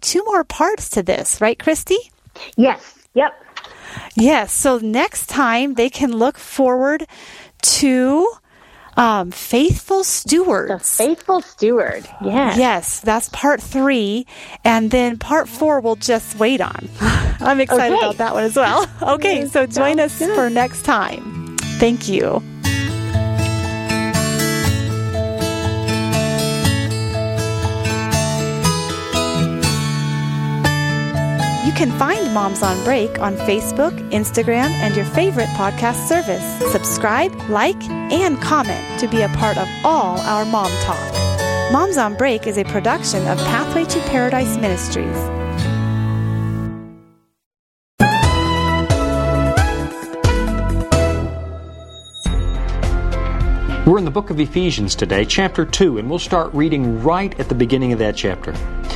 2 more parts to this, right, Christy? Yes. Yep. Yes. So next time they can look forward to Faithful Stewards. The Faithful Steward. Yes. Yes, that's part 3. And then part 4 we'll just wait on. I'm excited about that one as well. Okay, so join us for next time. Thank you. You can find Moms on Break on Facebook, Instagram, and your favorite podcast service. Subscribe, like, and comment to be a part of all our Mom Talk. Moms on Break is a production of Pathway to Paradise Ministries. We're in the book of Ephesians today, chapter 2, and we'll start reading right at the beginning of that chapter.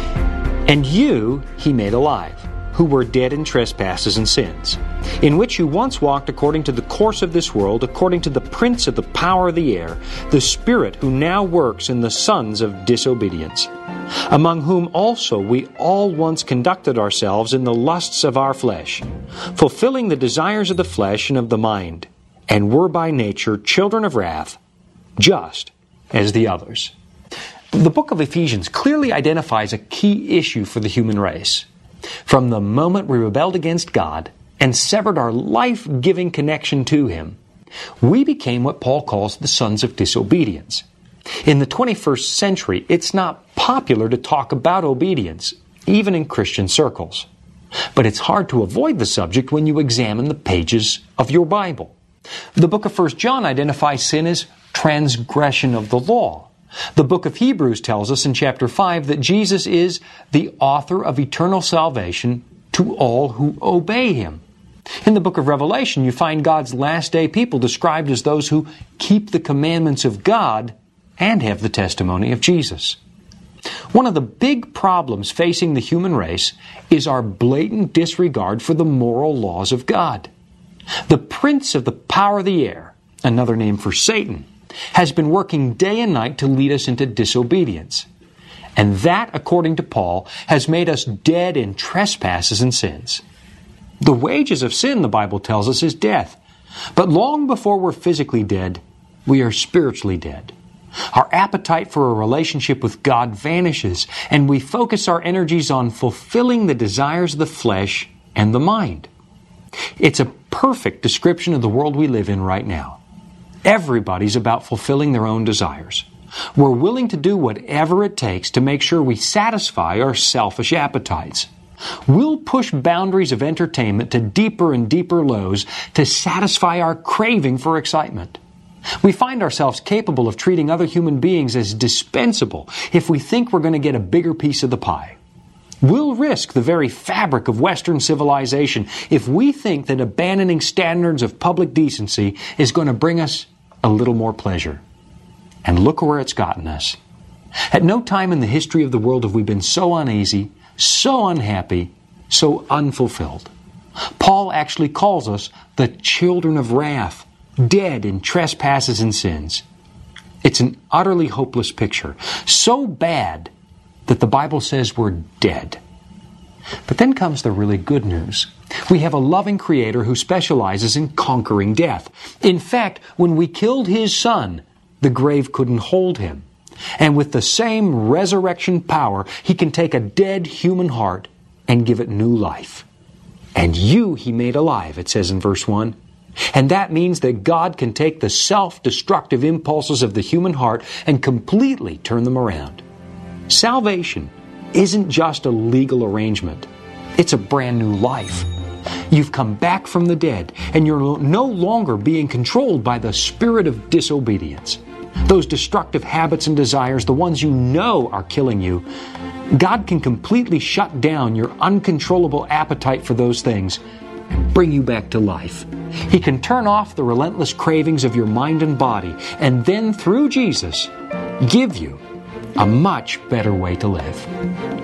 And you he made alive, who were dead in trespasses and sins, in which you once walked according to the course of this world, according to the prince of the power of the air, the spirit who now works in the sons of disobedience, among whom also we all once conducted ourselves in the lusts of our flesh, fulfilling the desires of the flesh and of the mind, and were by nature children of wrath, just as the others. The book of Ephesians clearly identifies a key issue for the human race. From the moment we rebelled against God and severed our life-giving connection to Him, we became what Paul calls the sons of disobedience. In the 21st century, it's not popular to talk about obedience, even in Christian circles. But it's hard to avoid the subject when you examine the pages of your Bible. The book of 1 John identifies sin as transgression of the law. The book of Hebrews tells us in chapter 5 that Jesus is the author of eternal salvation to all who obey Him. In the book of Revelation, you find God's last day people described as those who keep the commandments of God and have the testimony of Jesus. One of the big problems facing the human race is our blatant disregard for the moral laws of God. The prince of the power of the air, another name for Satan, has been working day and night to lead us into disobedience. And that, according to Paul, has made us dead in trespasses and sins. The wages of sin, the Bible tells us, is death. But long before we're physically dead, we are spiritually dead. Our appetite for a relationship with God vanishes, and we focus our energies on fulfilling the desires of the flesh and the mind. It's a perfect description of the world we live in right now. Everybody's about fulfilling their own desires. We're willing to do whatever it takes to make sure we satisfy our selfish appetites. We'll push boundaries of entertainment to deeper and deeper lows to satisfy our craving for excitement. We find ourselves capable of treating other human beings as dispensable if we think we're going to get a bigger piece of the pie. We'll risk the very fabric of Western civilization if we think that abandoning standards of public decency is going to bring us a little more pleasure. And look where it's gotten us. At no time in the history of the world have we been so uneasy, so unhappy, so unfulfilled. Paul actually calls us the children of wrath, dead in trespasses and sins. It's an utterly hopeless picture, so bad that the Bible says we're dead. But then comes the really good news. We have a loving Creator who specializes in conquering death. In fact, when we killed His Son, the grave couldn't hold Him. And with the same resurrection power, He can take a dead human heart and give it new life. And you He made alive, it says in verse 1. And that means that God can take the self-destructive impulses of the human heart and completely turn them around. Salvation isn't just a legal arrangement. It's a brand new life. You've come back from the dead, and you're no longer being controlled by the spirit of disobedience. Those destructive habits and desires, the ones you know are killing you, God can completely shut down your uncontrollable appetite for those things and bring you back to life. He can turn off the relentless cravings of your mind and body, and then through Jesus, give you a much better way to live.